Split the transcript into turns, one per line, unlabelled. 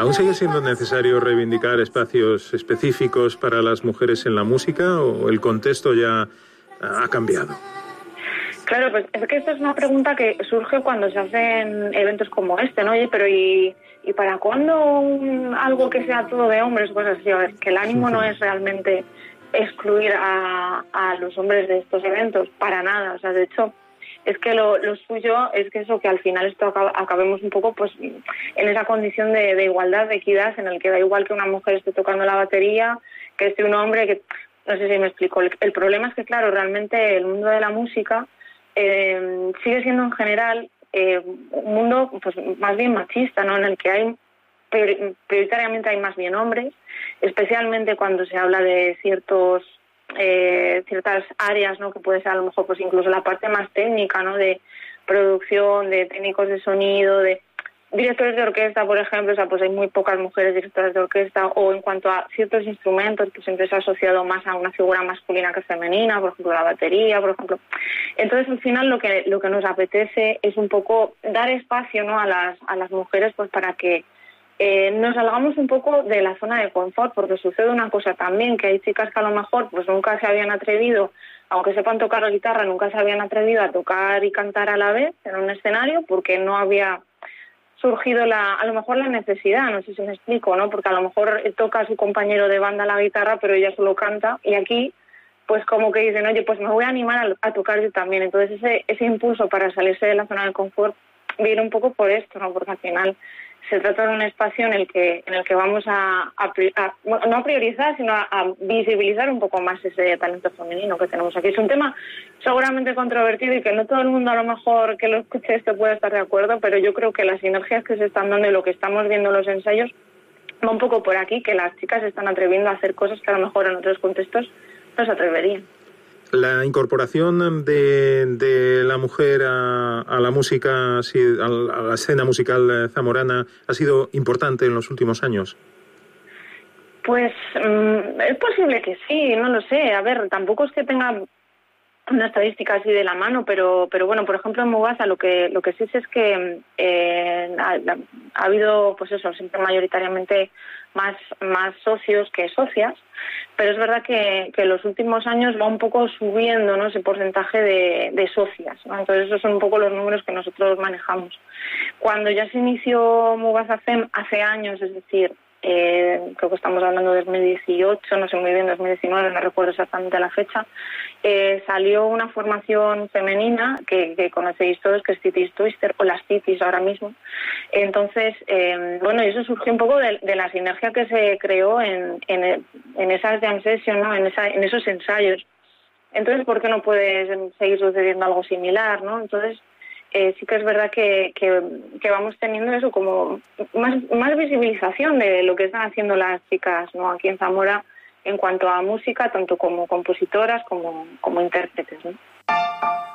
¿Aún sigue siendo necesario reivindicar espacios específicos para las mujeres en la música o el contexto ya ha cambiado?
Claro, pues es que esta es una pregunta que surge cuando se hacen eventos como este, ¿no? Oye, pero ¿y para cuándo algo que sea todo de hombres? Pues así, a ver, que el ánimo no es realmente excluir a los hombres de estos eventos, para nada. O sea, de hecho, es que lo suyo es que eso, que al final esto acabemos un poco pues en esa condición de igualdad, de equidad, en el que da igual que una mujer esté tocando la batería, que esté un hombre, que no sé si me explico. El problema es que, claro, realmente el mundo de la música sigue siendo en general un mundo pues más bien machista, ¿no? En el que hay prioritariamente hay más bien hombres, especialmente cuando se habla de ciertas áreas, ¿no? Que puede ser a lo mejor pues incluso la parte más técnica, ¿no? De producción, de técnicos de sonido, de directores de orquesta, por ejemplo. O sea, pues hay muy pocas mujeres directoras de orquesta, o en cuanto a ciertos instrumentos, pues siempre se ha asociado más a una figura masculina que femenina, por ejemplo la batería, por ejemplo. Entonces, al final lo que nos apetece es un poco dar espacio, ¿no? a las mujeres, pues para que nos salgamos un poco de la zona de confort, porque sucede una cosa también, que hay chicas que a lo mejor pues nunca se habían atrevido, aunque sepan tocar la guitarra, nunca se habían atrevido a tocar y cantar a la vez en un escenario, porque no había surgido a lo mejor la necesidad, no sé si me explico, ¿no? Porque a lo mejor toca a su compañero de banda la guitarra, pero ella solo canta, y aquí pues como que dicen, oye, pues me voy a animar a tocar yo también. Entonces ese impulso para salirse de la zona de confort viene un poco por esto, ¿no? Porque al final se trata de un espacio en el que vamos no a priorizar, sino a visibilizar un poco más ese talento femenino que tenemos aquí. Es un tema seguramente controvertido y que no todo el mundo a lo mejor que lo escuche esto puede estar de acuerdo, pero yo creo que las sinergias que se están dando y lo que estamos viendo en los ensayos va un poco por aquí, que las chicas se están atreviendo a hacer cosas que a lo mejor en otros contextos no se atreverían.
La incorporación de la mujer a la música, a la escena musical zamorana, ha sido importante en los últimos años.
Pues es posible que sí, no lo sé. A ver, tampoco es que tenga una estadística así de la mano, pero bueno, por ejemplo en Mugasa lo que sí sé es que ha habido, pues eso, siempre mayoritariamente más socios que socias, pero es verdad que en los últimos años va un poco subiendo, ¿no? Ese porcentaje de socias, ¿no? Entonces esos son un poco los números que nosotros manejamos. Cuando ya se inició Mugasa FEM hace años, es decir, creo que estamos hablando de 2018, no sé muy bien, 2019, no recuerdo exactamente la fecha, salió una formación femenina que conocéis todos, que es Titis Twister, o las Titis ahora mismo. Entonces, bueno, y eso surgió un poco de la sinergia que se creó en esas jam sessions, ¿no? En esos ensayos. Entonces, ¿por qué no puede seguir sucediendo algo similar, ¿no? Entonces, sí que es verdad que vamos teniendo eso como más visibilización de lo que están haciendo las chicas, ¿no? Aquí en Zamora en cuanto a música, tanto como compositoras como intérpretes, ¿no?